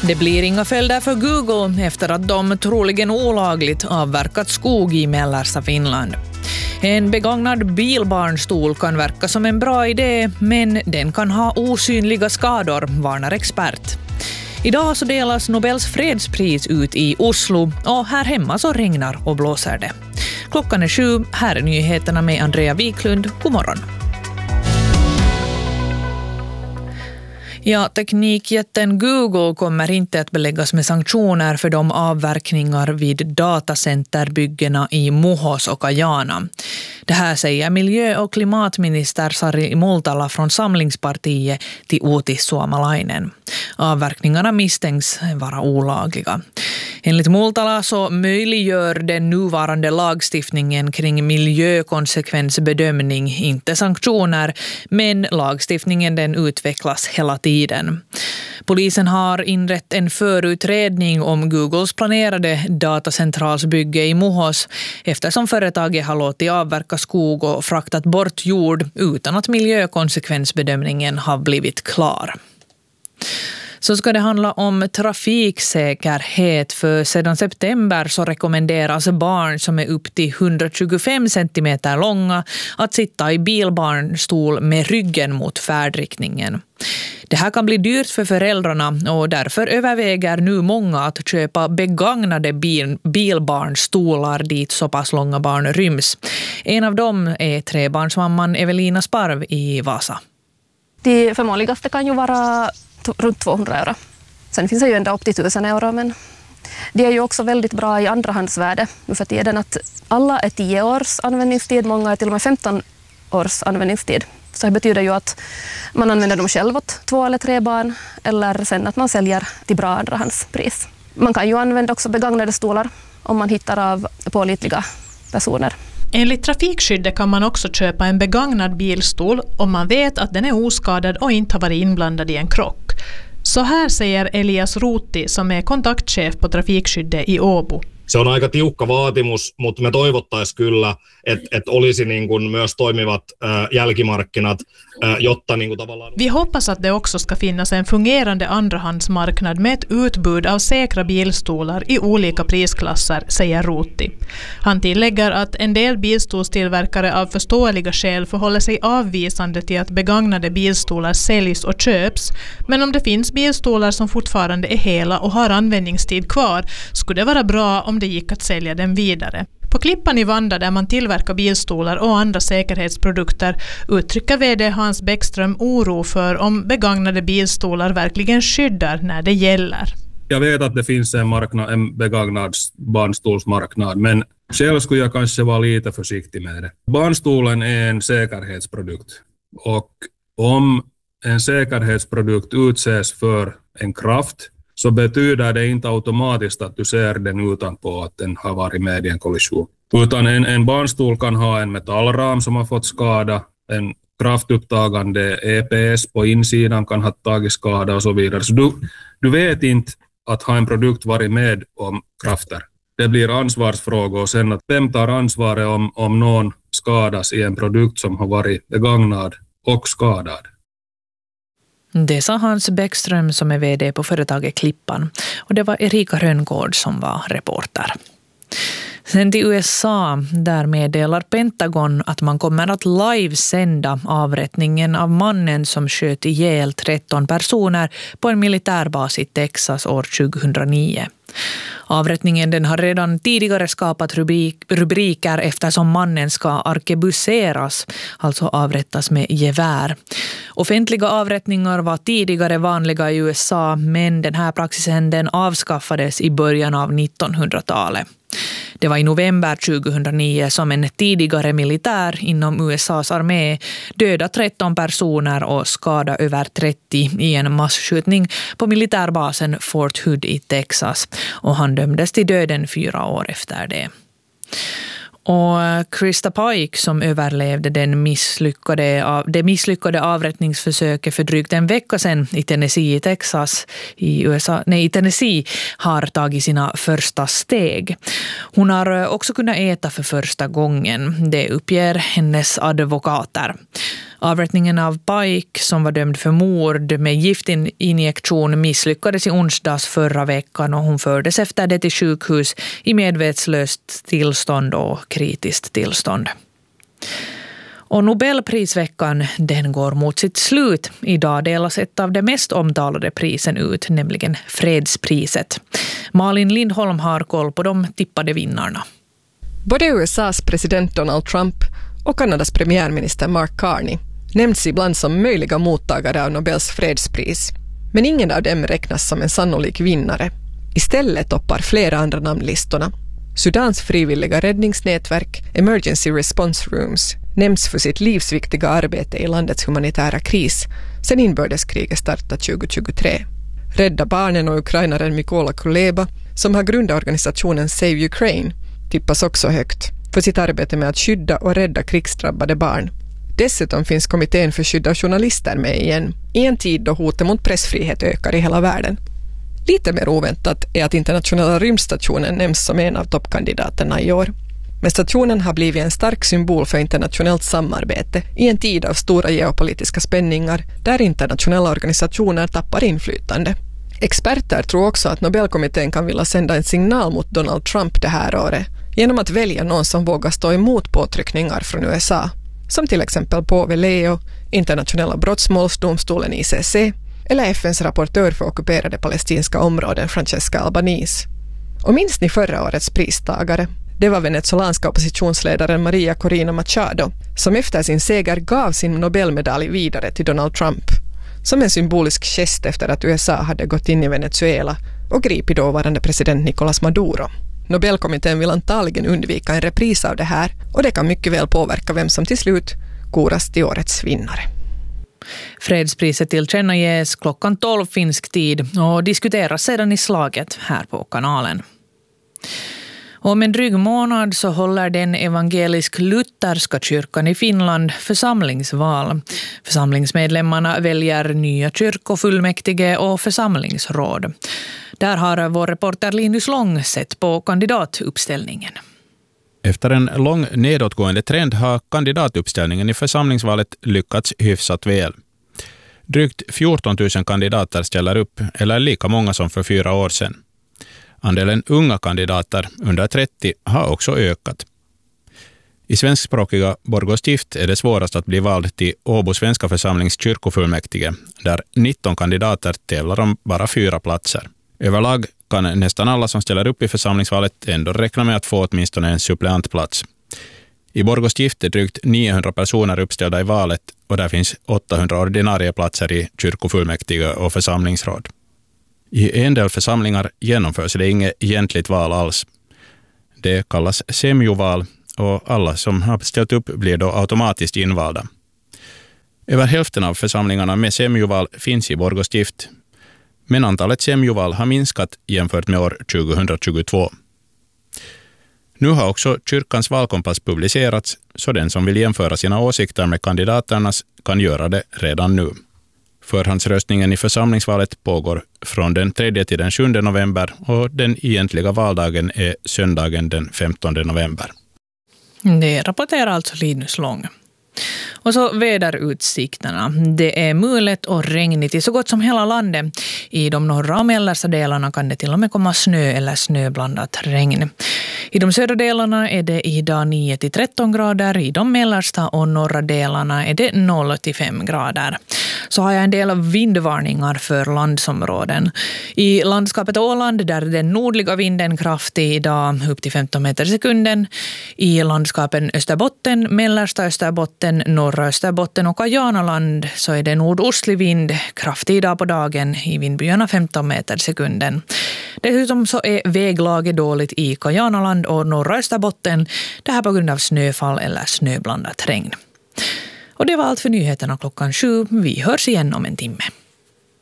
Det blir inga följder för Google efter att de troligen olagligt avverkat skog i mellersta Finland. En begagnad bilbarnstol kan verka som en bra idé, men den kan ha osynliga skador, varnar expert. Idag så delas Nobels fredspris ut i Oslo och här hemma så regnar och blåser det. Klockan är 7, här är nyheterna med Andrea Wiklund. God morgon. Ja, teknikjätten Google kommer inte att beläggas med sanktioner för de avverkningar vid datacenterbyggena i Muhos och Kajana. Det här säger miljö- och klimatminister Sari Multala från Samlingspartiet till Uutis Suomalainen. Avverkningarna misstänks vara olagliga. Enligt Multala så möjliggör den nuvarande lagstiftningen kring miljökonsekvensbedömning inte sanktioner, men lagstiftningen den utvecklas hela tiden. Polisen har inrett en förutredning om Googles planerade datacentralsbygge i Muhos eftersom företaget har låtit avverka skog och fraktat bort jord utan att miljökonsekvensbedömningen har blivit klar. Så ska det handla om trafiksäkerhet, för sedan september så rekommenderas barn som är upp till 125 centimeter långa att sitta i bilbarnstol med ryggen mot färdriktningen. Det här kan bli dyrt för föräldrarna och därför överväger nu många att köpa begagnade bilbarnstolar dit så pass långa barn ryms. En av dem är trebarnsmamman Evelina Sparv i Vasa. Det förmånligaste kan ju vara runt 200 euro. Sen finns det ju ända upp till 1000 euro, men det är ju också väldigt bra i andrahandsvärde nu för tiden att alla är 10 års användningstid, många är till och med 15 års användningstid. Så det betyder ju att man använder dem själv åt 2 eller 3 barn eller sen att man säljer till bra andrahandspris. Man kan ju använda också begagnade stolar om man hittar av pålitliga personer. Enligt trafikskyddet kan man också köpa en begagnad bilstol om man vet att den är oskadad och inte har varit inblandad i en krock. Så här säger Elias Ruutti som är kontaktchef på trafikskyddet i Åbo. Se on aika tiukka vaatimus, mutta me toivottaisiin kyllä, että olisi niin kuin myös toimivat jälkimarkkinat, jotta niin kuin tavallaan... Vi hoppas att det också ska finnas en fungerande andrahandsmarknad med ett utbud av säkra bilstolar i olika prisklasser, säger Ruutti. Han tillägger att en del bilstolstillverkare av förståeliga skäl förhåller sig avvisande till att begagnade bilstolar säljs och köps, men om det finns bilstolar som fortfarande är hela och har användningstid kvar skulle det vara bra om det gick att sälja den vidare. På Klippan i Vanda där man tillverkar bilstolar och andra säkerhetsprodukter uttrycker vd Hans Bäckström oro för om begagnade bilstolar verkligen skyddar när det gäller. Jag vet att det finns en begagnad barnstolsmarknad, men själv skulle jag kanske vara lite försiktig med det. Barnstolen är en säkerhetsprodukt och om en säkerhetsprodukt utsätts för en kraft så betyder det inte automatiskt att du ser den utanpå att den har varit med i en kollision. Utan en barnstol kan ha en metallram som har fått skada, en kraftupptagande EPS på insidan kan ha tagit skada och så vidare. Så du vet inte att ha en produkt varit med om krafter. Det blir ansvarsfrågor och sen att vem tar ansvaret om någon skadas i en produkt som har varit begagnad och skadad. Det sa Hans Bäckström som är vd på företaget Klippan och det var Erika Rönngård som var reporter. Sen till USA, där meddelar Pentagon att man kommer att livesända avrättningen av mannen som sköt ihjäl 13 personer på en militärbas i Texas år 2009. Avrättningen den har redan tidigare skapat rubriker eftersom mannen ska arkebuseras, alltså avrättas med gevär. Offentliga avrättningar var tidigare vanliga i USA, men den här praxisen den avskaffades i början av 1900-talet. Det var i november 2009 som en tidigare militär inom USAs armé dödade 13 personer och skadade över 30 i en massskjutning på militärbasen Fort Hood i Texas. Och han dömdes till döden 4 år efter det. Och Krista Pike som överlevde det misslyckade avrättningsförsöket för drygt en vecka sedan i Tennessee i Texas i Tennessee har tagit sina första steg. Hon har också kunnat äta för första gången. Det uppger hennes advokater. Avrättningen av Pike, som var dömd för mord med giftinjektion, misslyckades i onsdags förra veckan och hon fördes efter det till sjukhus i medvetslöst tillstånd och kritiskt tillstånd. Och Nobelprisveckan, den går mot sitt slut. Idag delas ett av de mest omtalade prisen ut, nämligen fredspriset. Malin Lindholm har koll på de tippade vinnarna. Både USAs president Donald Trump och Kanadas premiärminister Mark Carney nämns ibland som möjliga mottagare av Nobels fredspris. Men ingen av dem räknas som en sannolik vinnare. Istället toppar flera andra namnlistorna. Sudans frivilliga räddningsnätverk Emergency Response Rooms nämns för sitt livsviktiga arbete i landets humanitära kris sedan inbördeskriget startade 2023. Rädda Barnen och ukrainaren Mykola Kuleba, som har grundat organisationen Save Ukraine, tippas också högt för sitt arbete med att skydda och rädda krigsdrabbade barn. Dessutom finns kommittén för skydd av journalister med igen, i en tid då hotet mot pressfrihet ökar i hela världen. Lite mer oväntat är att internationella rymdstationen nämns som en av toppkandidaterna i år. Men stationen har blivit en stark symbol för internationellt samarbete i en tid av stora geopolitiska spänningar där internationella organisationer tappar inflytande. Experter tror också att Nobelkommittén kan vilja sända en signal mot Donald Trump det här året genom att välja någon som vågar stå emot påtryckningar från USA, som till exempel påve Leo, internationella brottmålsdomstolen ICC eller FNs rapportör för ockuperade palestinska områden Francesca Albanese. Och minns ni förra årets pristagare? Det var venezolanska oppositionsledaren Maria Corina Machado som efter sin seger gav sin Nobelmedalj vidare till Donald Trump som en symbolisk gest efter att USA hade gått in i Venezuela och gripit dåvarande president Nicolás Maduro. Nobelkommittén vill antagligen undvika en repris av det här och det kan mycket väl påverka vem som till slut koras till årets vinnare. Fredspriset tillkännages klockan 12 finsk tid och diskuteras sedan i slaget här på kanalen. Om en dryg månad så håller den evangelisk-lutherska kyrkan i Finland församlingsval. Församlingsmedlemmarna väljer nya kyrkofullmäktige och församlingsråd. Där har vår reporter Linus Lång sett på kandidatuppställningen. Efter en lång nedåtgående trend har kandidatuppställningen i församlingsvalet lyckats hyfsat väl. Drygt 14 000 kandidater ställer upp, eller lika många som för 4 år sedan. Andelen unga kandidater under 30 har också ökat. I svenskspråkiga Borgå stift är det svårast att bli vald till Åbo svenska församlings kyrkofullmäktige, där 19 kandidater tävlar om bara 4 platser. Överlag kan nästan alla som ställer upp i församlingsvalet ändå räkna med att få åtminstone en suppleantplats. I Borgå stift är drygt 900 personer uppställda i valet och där finns 800 ordinarie platser i kyrkofullmäktige och församlingsråd. I en del församlingar genomförs det inget egentligt val alls. Det kallas semjoval och alla som har ställt upp blir då automatiskt invalda. Över hälften av församlingarna med semjoval finns i Borgå stift, men antalet semjoval har minskat jämfört med år 2022. Nu har också kyrkans valkompass publicerats, så den som vill jämföra sina åsikter med kandidaternas kan göra det redan nu. Förhandsröstningen i församlingsvalet pågår från den 3 till den 7 november och den egentliga valdagen är söndagen den 15 november. Det rapporterar alltså Linus Lång. Och så väderutsikterna. Det är mulet och regnigt i så gott som hela landet. I de norra och mellersta delarna kan det till och med komma snö eller snöblandat regn. I de södra delarna är det idag 9-13 grader. I de mellersta och norra delarna är det 0-5 grader. Så har jag en del av vindvarningar för landsområden. I landskapet Åland där är den nordliga vinden kraftig idag upp till 15 meter i sekunden. I landskapen Österbotten, mellersta Österbotten, norra Österbotten och Kajanaland så är det nordostlig vind kraftig idag på dagen i vindbyarna 15 meter i sekunden. Dessutom så är väglaget dåligt i Kajanaland och norra Österbotten. Det här på grund av snöfall eller snöblandat regn. Och det var allt för nyheterna klockan 7. Vi hörs igen om en timme.